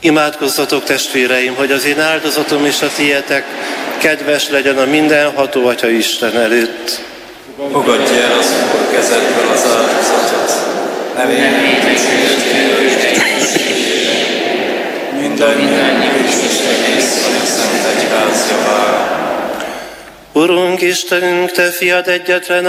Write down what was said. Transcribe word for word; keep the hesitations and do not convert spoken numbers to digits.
Imádkozzatok, testvéreim, hogy az én áldozatom és a tietek kedves legyen a mindenható Atya Isten előtt. Fogadj el az Úr kezedből az áldozatot, nevének mindannyian és egész a Szent Egyház javára. Urunk Istenünk, Te fiad egyetlen